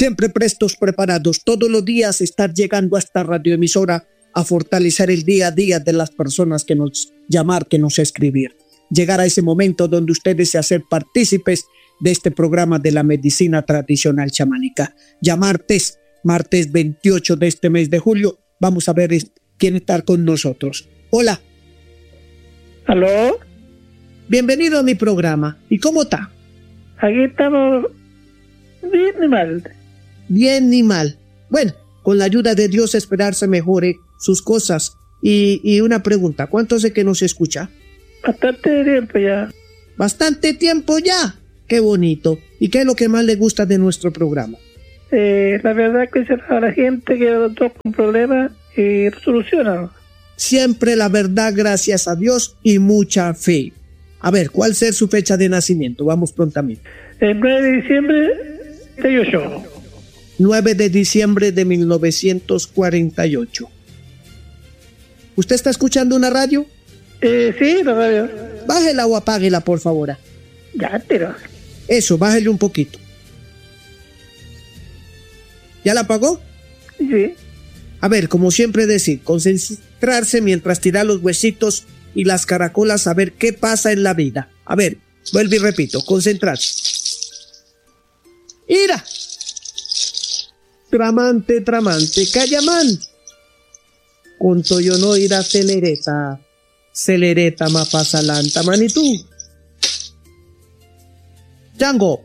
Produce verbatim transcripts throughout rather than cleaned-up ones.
Siempre prestos, preparados, todos los días estar llegando a esta radioemisora a fortalecer el día a día de las personas que nos llamar, que nos escribir. Llegar a ese momento donde ustedes se hacen partícipes de este programa de la medicina tradicional chamánica. Ya martes, martes veintiocho de este mes de julio, vamos a ver quién está con nosotros. Hola. ¿Aló? Bienvenido a mi programa. ¿Y cómo está? Aquí estamos bien ni mal. Bien ni mal. Bueno, con la ayuda de Dios esperar se mejore sus cosas. Y, y una pregunta, ¿cuánto hace que nos escucha? Bastante tiempo ya. Bastante tiempo ya. Qué bonito. ¿Y qué es lo que más le gusta de nuestro programa? Eh, la verdad es que se a la gente que toca un problema y soluciona. Siempre la verdad, gracias a Dios, y mucha fe. A ver, ¿cuál es su fecha de nacimiento? Vamos prontamente. El nueve de diciembre de ocho. nueve de diciembre de mil novecientos cuarenta y ocho. ¿Usted está escuchando una radio? Eh, sí, la radio. Bájela o apáguela, por favor. Ya, pero... Eso, bájele un poquito. ¿Ya la apagó? Sí. A ver, como siempre decir, concentrarse mientras tira los huesitos y las caracolas a ver qué pasa en la vida. A ver, vuelvo y repito, concentrarse. ¡Ira! Tramante, tramante, callamán. Conto yo no ira celereta, celereta mapasalanta, manitú. Django.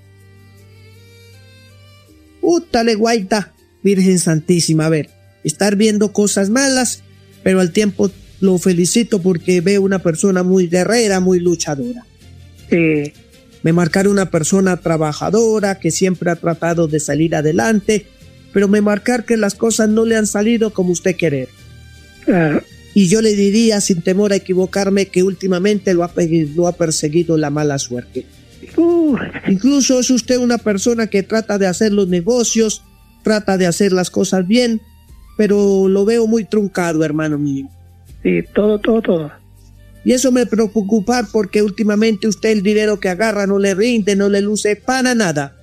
Útale, guaita, Virgen Santísima. A ver, estar viendo cosas malas, pero al tiempo lo felicito porque veo una persona muy guerrera, muy luchadora. Sí. Me marcaron una persona trabajadora que siempre ha tratado de salir adelante, pero me marcar que las cosas no le han salido como usted quiere. Claro. Y yo le diría, sin temor a equivocarme, que últimamente lo ha, lo ha perseguido la mala suerte. Uh. Incluso es usted una persona que trata de hacer los negocios, trata de hacer las cosas bien, pero lo veo muy truncado, hermano mío. Sí, todo, todo, todo. Y eso me preocupa porque últimamente usted el dinero que agarra no le rinde, no le luce para nada.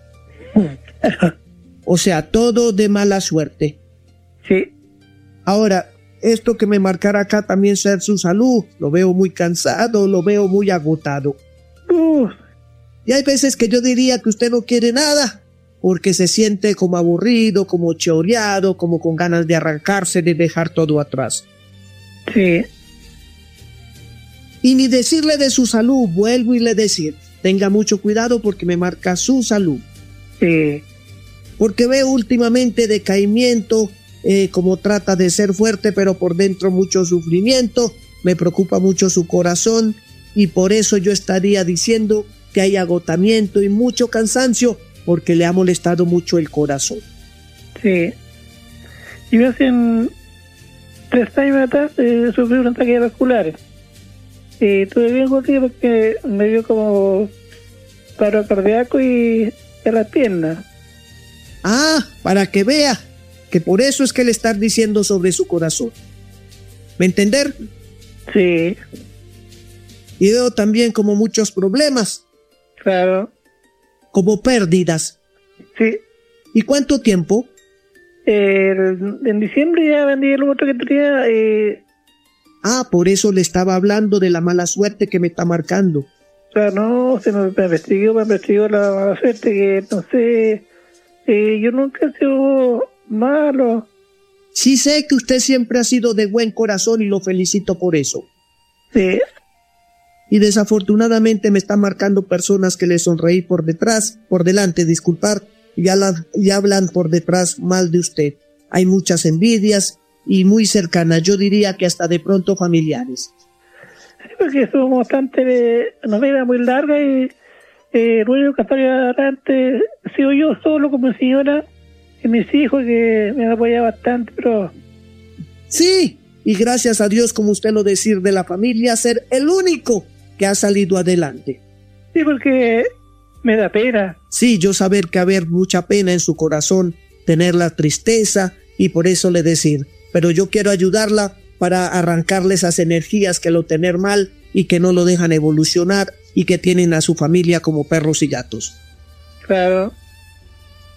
O sea, todo de mala suerte. Sí. Ahora, esto que me marcará acá también ser su salud, lo veo muy cansado, lo veo muy agotado. Uh. Y hay veces que yo diría que usted no quiere nada, porque se siente como aburrido, como choreado, como con ganas de arrancarse, de dejar todo atrás. Sí. Y ni decirle de su salud, vuelvo y le decir, tenga mucho cuidado porque me marca su salud. Sí. Porque veo últimamente decaimiento, eh, como trata de ser fuerte, pero por dentro mucho sufrimiento, me preocupa mucho su corazón, y por eso yo estaría diciendo que hay agotamiento y mucho cansancio, porque le ha molestado mucho el corazón. Sí. Yo hace tres años atrás eh, sufrí un ataque vascular. Y tuve bien contigo porque me dio como paro cardíaco y en las piernas. Ah, para que vea que por eso es que le está diciendo sobre su corazón. ¿Me entender? Sí. Y veo también como muchos problemas. Claro. Como pérdidas. Sí. ¿Y cuánto tiempo? Eh, en diciembre ya vendí el otro que tenía. Eh... Ah, por eso le estaba hablando de la mala suerte que me está marcando. O sea, no, se me, me investigó, me investigó la mala suerte que, no sé, eh, yo nunca he sido malo. Sí sé que usted siempre ha sido de buen corazón y lo felicito por eso. Sí. Y desafortunadamente me están marcando personas que le sonreí por detrás, por delante, disculpar, y, la, y hablan por detrás mal de usted. Hay muchas envidias y muy cercanas, yo diría que hasta de pronto familiares. Sí, porque somos bastante, una vida muy larga y eh, el único que estaría adelante he sido yo solo como señora y mis hijos que me han apoyado bastante, pero... Sí, y gracias a Dios, como usted lo decir de la familia, ser el único que ha salido adelante. Sí, porque me da pena. Sí, yo saber que haber mucha pena en su corazón, tener la tristeza y por eso le decir, pero yo quiero ayudarla para arrancarle esas energías que lo tener mal y que no lo dejan evolucionar y que tienen a su familia como perros y gatos. Claro.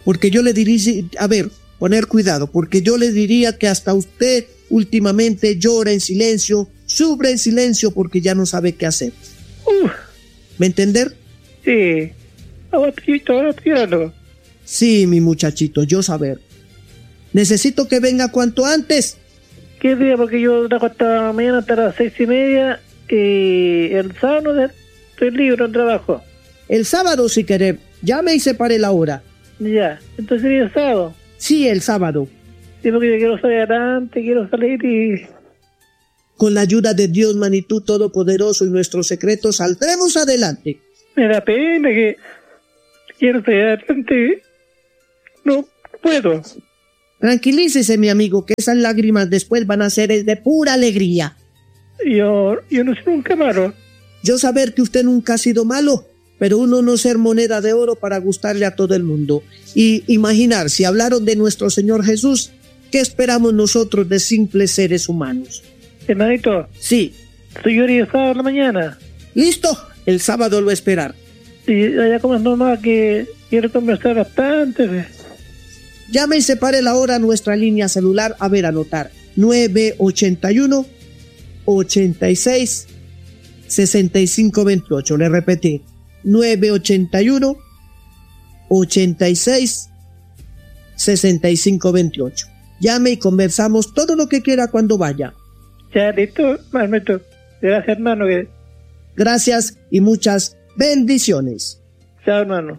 Porque yo le diría, a ver, poner cuidado, porque yo le diría que hasta usted últimamente llora en silencio, sufre en silencio porque ya no sabe qué hacer. Uh, ¿Me entender? sí. Ahora estoy, ahora estoy llorando. Sí, mi muchachito, yo saber. Necesito que venga cuanto antes. ¿Qué día? Porque yo trabajo hasta mañana hasta las seis y media y el sábado no estoy libre en trabajo. El sábado, si querés, llame y separe la hora. Ya, entonces sería el sábado. Sí, el sábado. Sí, porque yo quiero salir adelante, quiero salir y... Con la ayuda de Dios, Manitou Todopoderoso y nuestros secretos, saldremos adelante. Me da pena que quiero salir adelante. No puedo. Tranquilícese, mi amigo, que esas lágrimas después van a ser de pura alegría. Yo, yo no soy nunca malo. Yo saber que usted nunca ha sido malo, pero uno no ser moneda de oro para gustarle a todo el mundo. Y imaginar, si hablaron de nuestro Señor Jesús, ¿qué esperamos nosotros de simples seres humanos? Hermanito, Sí. soy yo el sábado en la mañana. ¿Listo? El sábado lo va a esperar. Y allá como es normal que quiero conversar bastante. ¿Ves? Llame y separe la hora a nuestra línea celular. A ver, anotar. nueve ochenta y uno, ochenta y seis, sesenta y cinco veintiocho. Le repetí. nueve ochenta y uno, ochenta y seis, sesenta y cinco veintiocho. Llame y conversamos todo lo que quiera cuando vaya. Ya, listo, hermanito. Gracias, hermano. Que... Gracias y muchas bendiciones. Chao, hermano.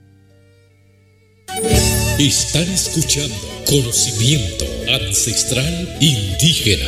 Están escuchando Conocimiento Ancestral Indígena.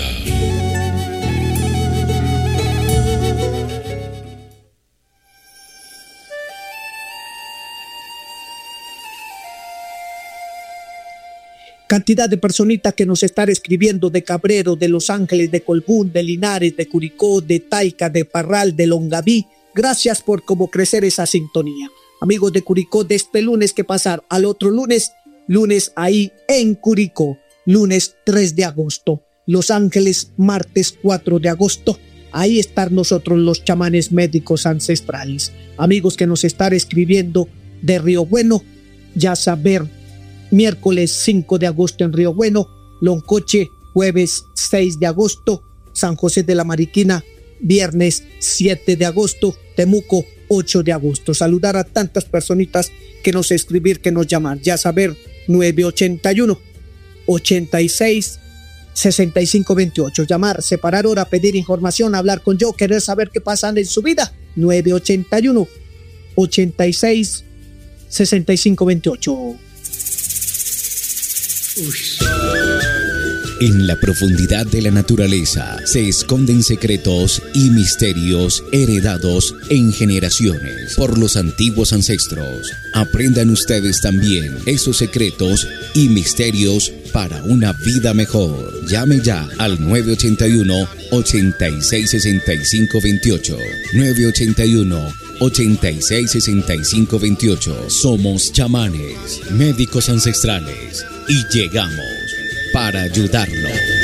Cantidad de personitas que nos están escribiendo de Cabrero, de Los Ángeles, de Colbún, de Linares, de Curicó, de Taica, de Parral, de Longaví. Gracias por cómo crecer esa sintonía. Amigos de Curicó, de este lunes que pasar al otro lunes, lunes ahí en Curicó, lunes tres de agosto. Los Ángeles, martes cuatro de agosto. Ahí están nosotros los chamanes médicos ancestrales. Amigos que nos están escribiendo de Río Bueno, ya saber, miércoles cinco de agosto en Río Bueno, Loncoche, jueves seis de agosto, San José de la Mariquina, viernes siete de agosto, Temuco, ocho de agosto. Saludar a tantas personitas que nos escribir, que nos llamar, ya saber, nueve ochenta y uno, ochenta y seis, sesenta y cinco veintiocho. Llamar, separar hora, pedir información, hablar con yo, querer saber qué pasa en su vida. nueve ochenta y uno, ochenta y seis, sesenta y cinco veintiocho. En la profundidad de la naturaleza se esconden secretos y misterios heredados en generaciones por los antiguos ancestros. Aprendan ustedes también esos secretos y misterios para una vida mejor. Llame ya al nueve ochenta y uno, ochenta y seis, sesenta y cinco veintiocho. nueve ochenta y uno, ochenta y seis, sesenta y cinco veintiocho. Somos chamanes, médicos ancestrales, y llegamos para ayudarlo.